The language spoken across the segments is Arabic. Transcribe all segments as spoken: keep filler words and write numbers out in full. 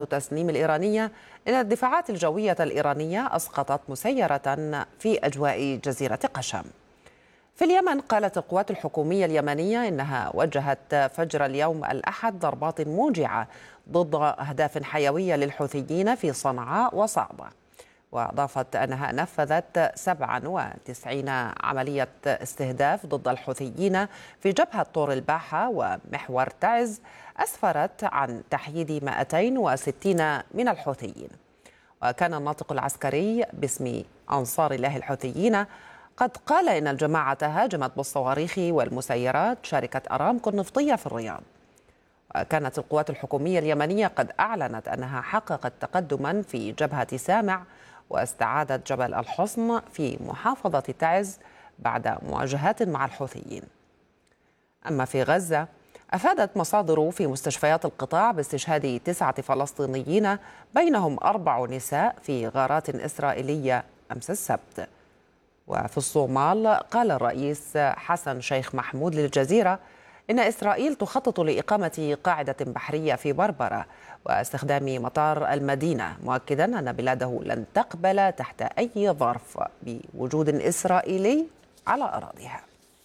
تسنيم الإيرانية إن الدفاعات الجوية الإيرانية أسقطت مسيرة في أجواء جزيرة قشم. في اليمن قالت القوات الحكومية اليمنية إنها وجهت فجر اليوم الأحد ضربات موجعة ضد أهداف حيوية للحوثيين في صنعاء وصعبة، وأضافت أنها نفذت سبعة وتسعين عملية استهداف ضد الحوثيين في جبهة طور الباحة ومحور تعز أسفرت عن تحييد مئتين وستين من الحوثيين. وكان الناطق العسكري باسم أنصار الله الحوثيين قد قال إن الجماعة هاجمت بالصواريخ والمسيرات شركة أرامكو النفطية في الرياض. وكانت القوات الحكومية اليمنية قد أعلنت أنها حققت تقدما في جبهة سامع واستعادت جبل الحصن في محافظة تعز بعد مواجهات مع الحوثيين. أما في غزة أفادت مصادر في مستشفيات القطاع باستشهاد تسعة فلسطينيين بينهم أربع نساء في غارات إسرائيلية أمس السبت. وفي الصومال قال الرئيس حسن شيخ محمود للجزيرة إن إسرائيل تخطط لإقامة قاعدة بحرية في بربرة واستخدام مطار المدينة، مؤكدا أن بلاده لن تقبل تحت أي ظرف بوجود إسرائيلي على أراضيها.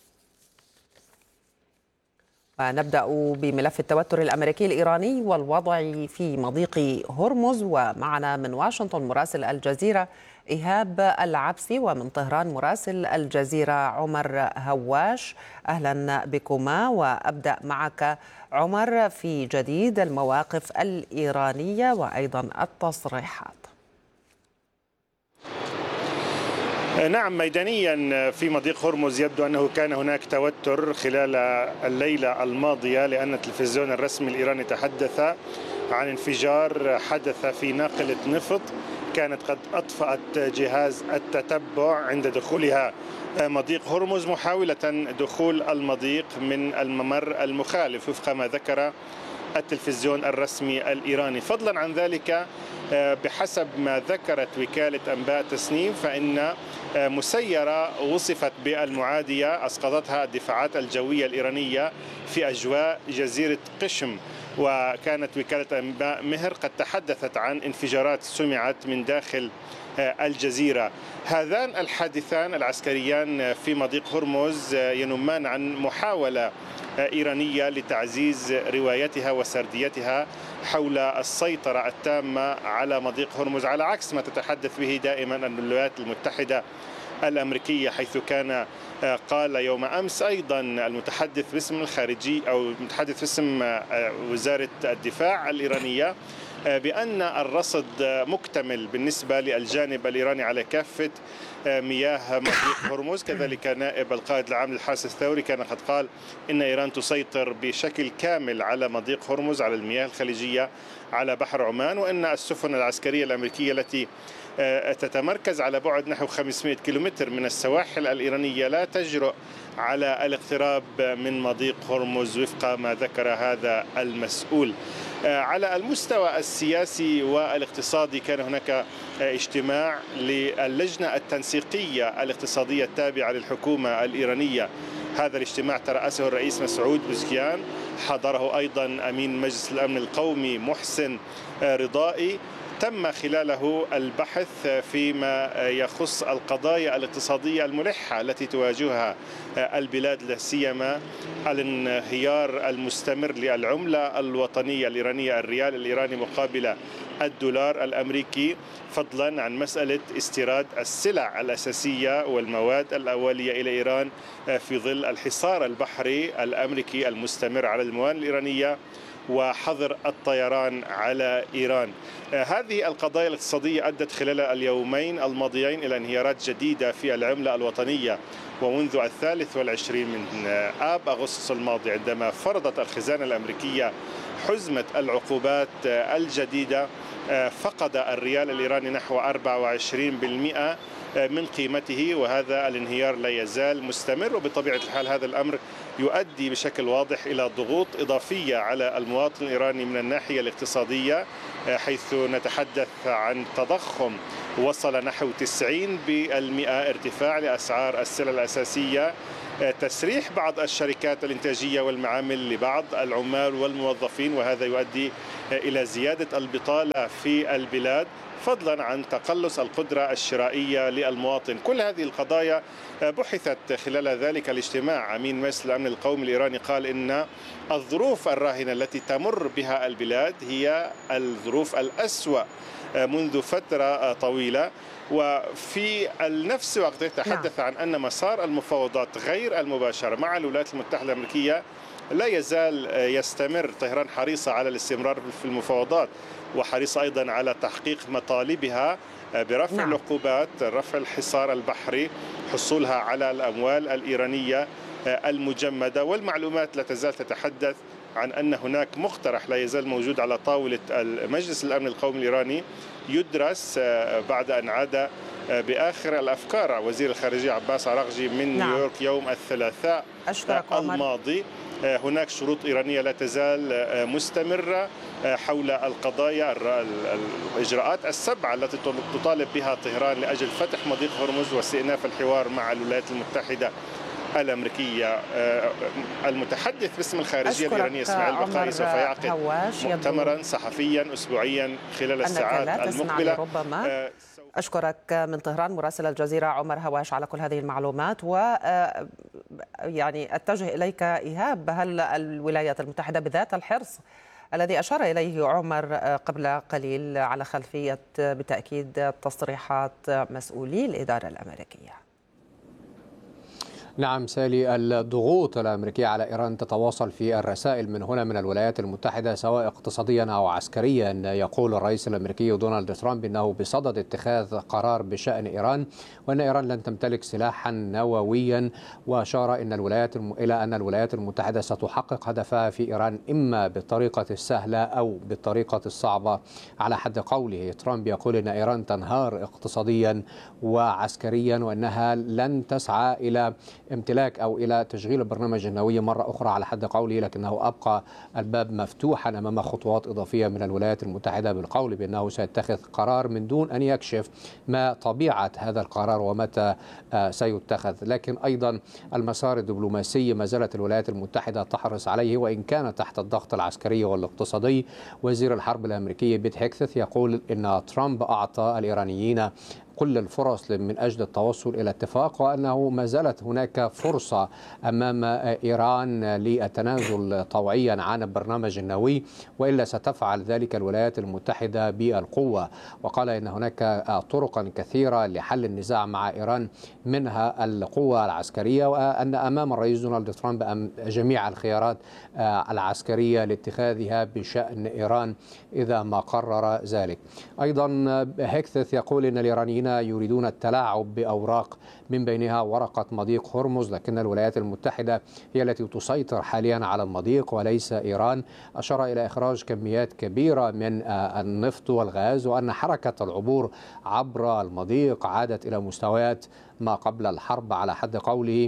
ونبدأ بملف التوتر الأمريكي الإيراني والوضع في مضيق هرمز، ومعنا من واشنطن مراسل الجزيرة إيهاب العبسي ومن طهران مراسل الجزيرة عمر هواش. أهلا بكما، وأبدأ معك عمر في جديد المواقف الإيرانية وأيضا التصريحات. نعم، ميدانيا في مضيق هرمز يبدو أنه كان هناك توتر خلال الليلة الماضية، لأن التلفزيون الرسمي الإيراني تحدث عن انفجار حدث في ناقلة نفط كانت قد أطفأت جهاز التتبع عند دخولها مضيق هرمز، محاولة دخول المضيق من الممر المخالف وفق ما ذكر التلفزيون الرسمي الإيراني. فضلا عن ذلك، بحسب ما ذكرت وكالة أنباء تسنيم، فإن مسيرة وصفت بالمعادية أسقطتها الدفاعات الجوية الإيرانية في أجواء جزيرة قشم. وكانت وكالة أنباء مهر قد تحدثت عن انفجارات سمعت من داخل الجزيرة. هذان الحادثان العسكريان في مضيق هرمز ينمان عن محاولة إيرانية لتعزيز روايتها وسرديتها حول السيطرة التامة على مضيق هرمز، على عكس ما تتحدث به دائما الولايات المتحدة الأمريكية، حيث كان قال يوم أمس أيضا المتحدث باسم الخارجي أو المتحدث باسم وزارة الدفاع الإيرانية بأن الرصد مكتمل بالنسبة للجانب الإيراني على كافة مياه مضيق هرمز. كذلك نائب القائد العام للحرس الثوري كان قد قال إن إيران تسيطر بشكل كامل على مضيق هرمز، على المياه الخليجية، على بحر عمان، وأن السفن العسكرية الأمريكية التي تتمركز على بعد نحو خمسمائة كيلومتر من السواحل الإيرانية لا تجرؤ على الاقتراب من مضيق هرمز وفق ما ذكر هذا المسؤول. على المستوى السياسي والاقتصادي كان هناك اجتماع للجنة التنسيقية الاقتصادية التابعة للحكومة الإيرانية. هذا الاجتماع ترأسه الرئيس مسعود بوزكيان، حضره أيضا أمين مجلس الأمن القومي محسن رضائي. تم خلاله البحث فيما يخص القضايا الاقتصادية الملحة التي تواجهها البلاد، لا سيما الانهيار المستمر للعملة الوطنية الإيرانية الريال الإيراني مقابل الدولار الأمريكي، فضلا عن مسألة استيراد السلع الأساسية والمواد الأولية إلى إيران في ظل الحصار البحري الأمريكي المستمر على الموانئ الإيرانية وحظر الطيران على إيران. هذه القضايا الاقتصادية أدت خلال اليومين الماضيين إلى انهيارات جديدة في العملة الوطنية، ومنذ الثالث والعشرين من آب أغسطس الماضي عندما فرضت الخزانة الأمريكية حزمة العقوبات الجديدة، فقد الريال الإيراني نحو أربعة وعشرين بالمئة من قيمته، وهذا الانهيار لا يزال مستمر. وبطبيعة الحال هذا الأمر يؤدي بشكل واضح إلى ضغوط إضافية على المواطن الإيراني من الناحية الاقتصادية، حيث نتحدث عن تضخم وصل نحو تسعين بالمئة، ارتفاع لأسعار السلع الأساسية، تسريح بعض الشركات الإنتاجية والمعامل لبعض العمال والموظفين، وهذا يؤدي إلى زيادة البطالة في البلاد، فضلا عن تقلص القدرة الشرائية للمواطن. كل هذه القضايا بحثت خلال ذلك الاجتماع. أمين مجلس الأمن القومي الإيراني قال إن الظروف الراهنة التي تمر بها البلاد هي الظروف الأسوأ منذ فترة طويلة، وفي نفس الوقت يتحدث عن أن مسار المفاوضات غير المباشرة مع الولايات المتحدة الأمريكية لا يزال يستمر. طهران حريصة على الاستمرار في المفاوضات، وحريصة أيضا على تحقيق مطالبها برفع نعم. العقوبات، رفع الحصار البحري، حصولها على الأموال الإيرانية المجمدة. والمعلومات لا تزال تتحدث عن أن هناك مقترح لا يزال موجود على طاولة مجلس الأمن القومي الإيراني يدرس بعد أن عاد بآخر الأفكار وزير الخارجية عباس عراقجي من نعم. نيويورك يوم الثلاثاء الماضي. هناك شروط إيرانية لا تزال مستمرة حول القضايا الإجراءات السبعة التي تطالب بها طهران لأجل فتح مضيق هرمز واستئناف الحوار مع الولايات المتحدة الأمريكية. المتحدث باسم الخارجية الإيرانية إسماعيل بقائي سوف يعقد مؤتمرا صحفيا أسبوعيا خلال الساعات المقبلة. ربما أشكرك من طهران مراسل الجزيرة عمر هواش على كل هذه المعلومات. و يعني أتجه إليك إيهاب، هل الولايات المتحدة بذات الحرص الذي أشار إليه عمر قبل قليل على خلفية بالتأكيد تصريحات مسؤولي الإدارة الأمريكية؟ نعم سالي، الضغوط الأمريكية على إيران تتواصل في الرسائل من هنا من الولايات المتحدة سواء اقتصاديا أو عسكريا. يقول الرئيس الأمريكي دونالد ترامب أنه بصدد اتخاذ قرار بشأن إيران، وأن إيران لن تمتلك سلاحا نوويا، وأشار إن الولايات الم... إلى أن الولايات المتحدة ستحقق هدفها في إيران إما بالطريقة السهلة أو بالطريقة الصعبة. على حد قوله ترامب يقول أن إيران تنهار اقتصاديا وعسكريا، وأنها لن تسعى إلى امتلاك أو إلى تشغيل البرنامج النووي مرة أخرى على حد قوله، لكنه أبقى الباب مفتوحا أمام خطوات إضافية من الولايات المتحدة، بالقول بأنه سيتخذ قرار من دون أن يكشف ما طبيعة هذا القرار ومتى سيتخذ. لكن أيضا المسار الدبلوماسي ما زالت الولايات المتحدة تحرص عليه وإن كان تحت الضغط العسكري والاقتصادي. وزير الحرب الأمريكي بيت هيكسث يقول إن ترامب أعطى الإيرانيين كل الفرص من أجل التوصل إلى اتفاق، وأنه ما زالت هناك فرصة أمام إيران للتنازل طوعيا عن البرنامج النووي، وإلا ستفعل ذلك الولايات المتحدة بالقوة. وقال إن هناك طرقا كثيرة لحل النزاع مع إيران منها القوة العسكرية، وأن أمام الرئيس دونالد ترامب جميع الخيارات العسكرية لاتخاذها بشأن إيران إذا ما قرر ذلك. أيضا هيكسث يقول إن الإيرانيين يريدون التلاعب بأوراق من بينها ورقة مضيق هرمز، لكن الولايات المتحدة هي التي تسيطر حاليا على المضيق وليس إيران. أشار إلى إخراج كميات كبيرة من النفط والغاز، وأن حركة العبور عبر المضيق عادت إلى مستويات ما قبل الحرب على حد قوله.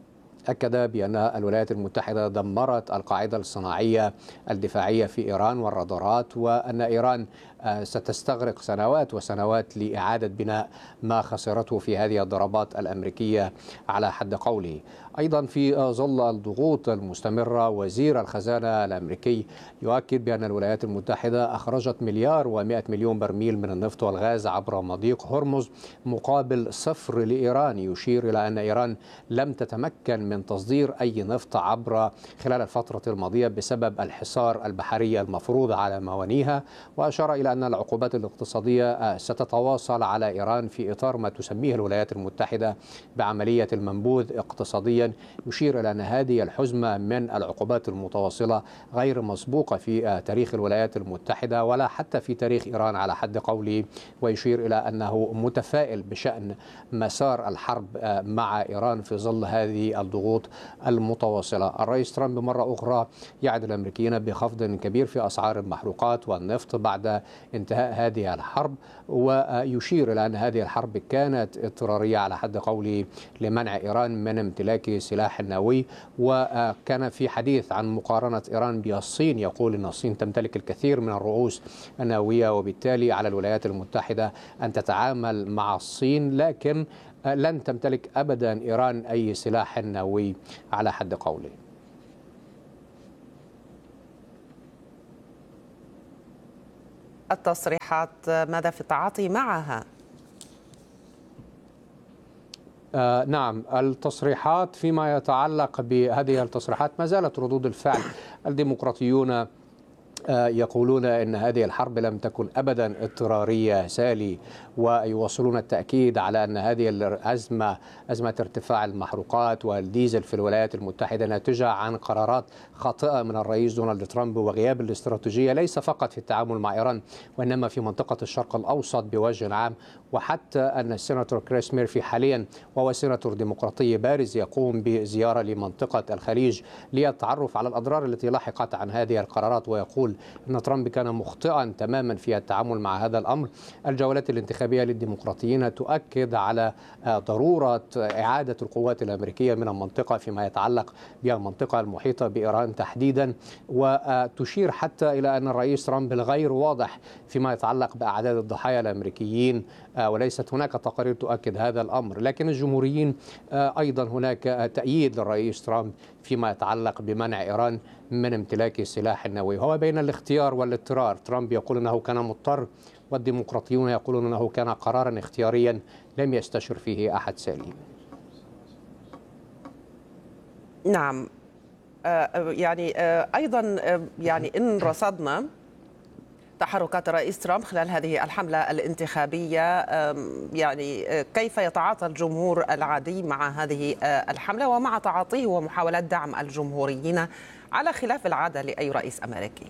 أكد بأن الولايات المتحدة دمرت القاعدة الصناعية الدفاعية في إيران والرادارات، وأن إيران ستستغرق سنوات وسنوات لإعادة بناء ما خسرته في هذه الضربات الأمريكية على حد قوله. أيضا في ظل الضغوط المستمرة وزير الخزانة الأمريكي يؤكد بأن الولايات المتحدة أخرجت مليار ومئة مليون برميل من النفط والغاز عبر مضيق هرمز مقابل صفر لإيران، يشير إلى أن إيران لم تتمكن من تصدير أي نفط عبر خلال الفترة الماضية بسبب الحصار البحري المفروض على موانيها. وأشار إلى أن العقوبات الاقتصادية ستتواصل على إيران في إطار ما تسميه الولايات المتحدة بعملية المنبوذ اقتصاديا، يشير إلى أن هذه الحزمة من العقوبات المتواصلة غير مسبوقة في تاريخ الولايات المتحدة ولا حتى في تاريخ إيران على حد قوله، ويشير إلى أنه متفائل بشأن مسار الحرب مع إيران في ظل هذه الضغوط المتواصلة. الرئيس ترامب مرة أخرى يعد الأمريكيين بخفض كبير في أسعار المحروقات والنفط بعد انتهاء هذه الحرب، ويشير إلى أن هذه الحرب كانت اضطرارية على حد قوله لمنع إيران من امتلاك سلاح نووي. وكان في حديث عن مقارنة إيران بالصين، يقول أن الصين تمتلك الكثير من الرؤوس النووية وبالتالي على الولايات المتحدة أن تتعامل مع الصين، لكن لن تمتلك أبدا إيران أي سلاح نووي على حد قوله. التصريحات ماذا في التعاطي معها؟ آه نعم، التصريحات فيما يتعلق بهذه التصريحات ما زالت ردود الفعل. الديمقراطيون يقولون أن هذه الحرب لم تكن أبدا اضطرارية سالي، ويواصلون التأكيد على أن هذه الأزمة أزمة ارتفاع المحروقات والديزل في الولايات المتحدة ناتجة عن قرارات خاطئة من الرئيس دونالد ترامب وغياب الاستراتيجية ليس فقط في التعامل مع إيران وإنما في منطقة الشرق الأوسط بوجه عام. وحتى أن السيناتور كريس ميرفي حاليا وهو سيناتور ديمقراطي بارز يقوم بزيارة لمنطقة الخليج للتعرف على الأضرار التي لحقت عن هذه القرارات، ويقول أن ترامب كان مخطئا تماما في التعامل مع هذا الأمر. الجولات الانتخابية للديمقراطيين تؤكد على ضرورة إعادة القوات الأمريكية من المنطقة فيما يتعلق بالمنطقة المحيطة بإيران تحديدا، وتشير حتى إلى أن الرئيس ترامب الغير واضح فيما يتعلق بأعداد الضحايا الأمريكيين، وليست هناك تقارير تؤكد هذا الأمر. لكن الجمهوريين أيضا هناك تأييد للرئيس ترامب فيما يتعلق بمنع إيران من امتلاك السلاح النووي. هو بين الاختيار والاضطرار. ترامب يقول أنه كان مضطر، والديمقراطيون يقولون أنه كان قرارا اختياريا لم يستشر فيه أحد سليم. نعم، يعني أيضا يعني إن رصدنا تحركات الرئيس ترامب خلال هذه الحملة الانتخابية، يعني كيف يتعاطى الجمهور العادي مع هذه الحملة ومع تعاطيه ومحاولات دعم الجمهوريين على خلاف العادة لأي رئيس أمريكي؟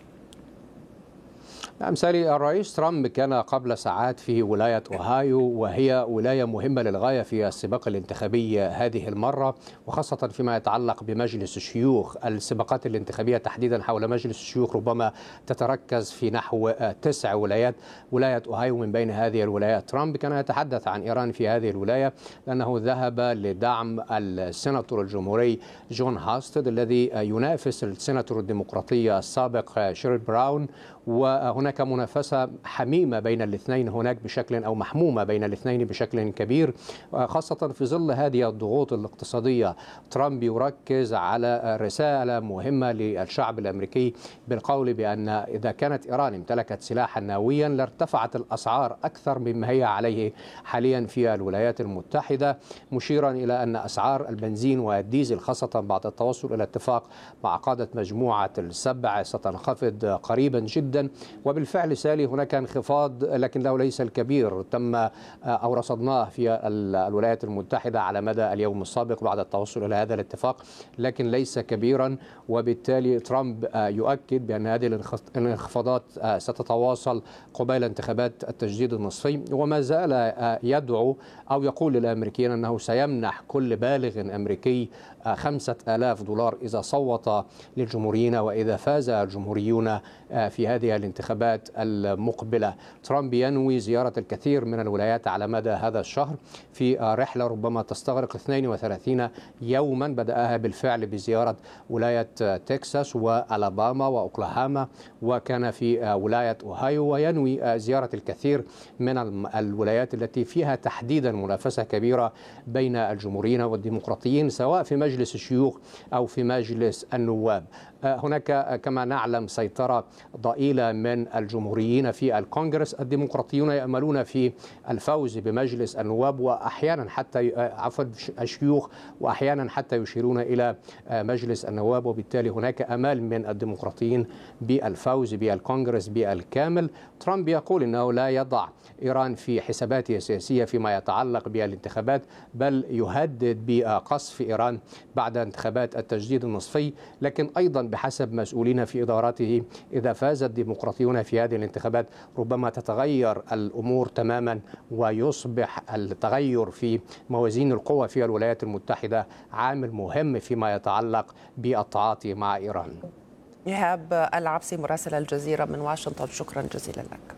نعم سالي، الرئيس ترامب كان قبل ساعات في ولاية أوهايو، وهي ولاية مهمة للغاية في السباق الانتخابي هذه المرة، وخاصة فيما يتعلق بمجلس الشيوخ. السباقات الانتخابية تحديدا حول مجلس الشيوخ ربما تتركز في نحو تسع ولايات. ولاية أوهايو من بين هذه الولايات. ترامب كان يتحدث عن إيران في هذه الولاية لأنه ذهب لدعم السيناتور الجمهوري جون هاستد الذي ينافس السيناتور الديمقراطي السابق شيريل براون، وهناك منافسة حميمة بين الاثنين هناك بشكل أو محمومة بين الاثنين بشكل كبير، خاصة في ظل هذه الضغوط الاقتصادية. ترامب يركز على رسالة مهمة للشعب الأمريكي بالقول بأن إذا كانت إيران امتلكت سلاحا نوويا لارتفعت الأسعار أكثر مما هي عليه حاليا في الولايات المتحدة، مشيرا إلى أن أسعار البنزين والديزل خاصة بعد التوصل إلى اتفاق مع قادة مجموعة السبع ستنخفض قريبا جدا. وبالفعل سالي هناك انخفاض لكنه ليس الكبير تم أو رصدناه في الولايات المتحدة على مدى اليوم السابق بعد التوصل إلى هذا الاتفاق، لكن ليس كبيرا. وبالتالي ترامب يؤكد بأن هذه الانخفاضات ستتواصل قبيل انتخابات التجديد النصفي، وما زال يدعو أو يقول للأمريكيين أنه سيمنح كل بالغ أمريكي خمسة آلاف دولار إذا صوت للجمهوريين وإذا فاز الجمهوريون في هذه الانتخابات المقبلة. ترامب ينوي زيارة الكثير من الولايات على مدى هذا الشهر في رحلة ربما تستغرق اثنين وثلاثين يوما، بدأها بالفعل بزيارة ولاية تكساس وألاباما وأوكلاهاما، وكان في ولاية أوهايو، وينوي زيارة الكثير من الولايات التي فيها تحديدا منافسة كبيرة بين الجمهوريين والديمقراطيين سواء في مجلس الشيوخ أو في مجلس النواب. هناك كما نعلم سيطرة ضئيلة من الجمهوريين في الكونغرس. الديمقراطيون يأملون في الفوز بمجلس النواب وأحيانا حتى عفوا الشيوخ وأحيانا حتى يشيرون إلى مجلس النواب، وبالتالي هناك أمال من الديمقراطيين بالفوز بالكونغرس بالكامل. ترامب يقول أنه لا يضع إيران في حساباته السياسية فيما يتعلق بالانتخابات، بل يهدد بقصف إيران بعد انتخابات التجديد النصفي، لكن أيضا بحسب مسؤولين في إدارته إذا فاز الديمقراطيون في هذه الانتخابات ربما تتغير الأمور تماما ويصبح التغير في موازين القوى في الولايات المتحدة عامل مهم فيما يتعلق بالتعاطي مع إيران. إيهاب العبسي مراسل الجزيرة من واشنطن، شكرا جزيلا لك.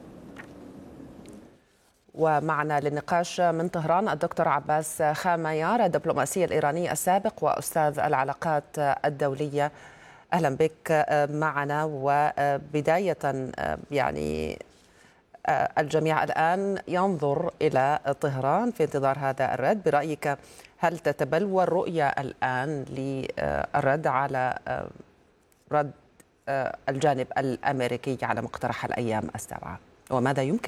ومعنا للنقاش من طهران الدكتور عباس خاميار الدبلوماسي الإيراني السابق وأستاذ العلاقات الدولية. أهلا بك معنا. وبداية يعني الجميع الآن ينظر إلى طهران في انتظار هذا الرد. برأيك هل تتبلور الرؤية الآن للرد على رد الجانب الأمريكي على مقترح الأيام السبعة؟ وماذا يمكن